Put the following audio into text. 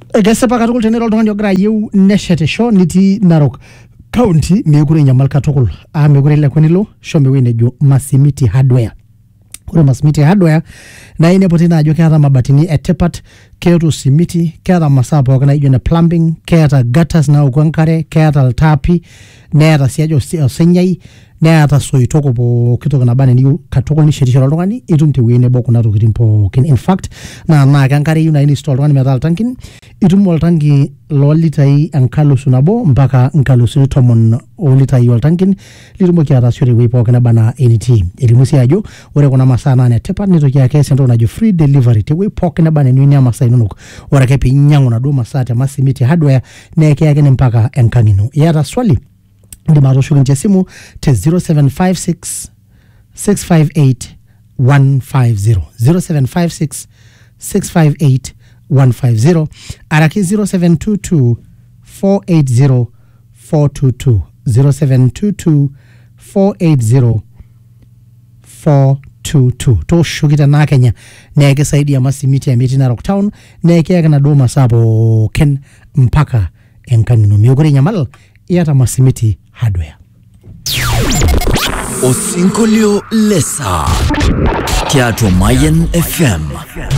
Egesepa katukul tenero oltung'ani ogira ayieu neshetisho nitii Narok County mekure inyamal katukul. Mekure ilekwa nilo shomo ewueji nejo Masimiti Hardware. Ore Masimiti Hardware na ineputi naa ajo keeta mabatini etipat, keeta simiti, keeta masaa pookin naijo ne plumbing, keeta gutters naoku enkare, keeta iltaapi, neeta sii ajo osenyai, neeta soitok pooki toki naba niyieu katukul nishetishore oltung'ani itum tewueji nebo kuna tokitin pookin. In fact naa enkare iyieu nai install oltung'ani metaa iltankin, itum oltanki loo litai 1,000 mpaka 10,000 litai oltankin litumoki ataasishore ewueji pookin naba naa enitii. Elimu sii ajo ore kuna masaa naa netipat nitoki ake ees entoki najo free delivery tewueji pookin naba niyieu masaa inonok. Ore ake piinyang'u naduo masaa te Masimiti Hardware naa kiyakini mpaka enkang' ino. Iyata swali? Ndim atoshoki ninche simu te 0756 658 150 0756 658 150 araki 0722 480 422 0722 480 422 toshoki tena Kenya na kisaidia Masimiti ya Narok Town na kiyaki naduo masaa pookin mpaka enkang' ino. Mekure inyamal iyata Masimiti Hardware. Osinkolio lesa Teatro Mayen FM.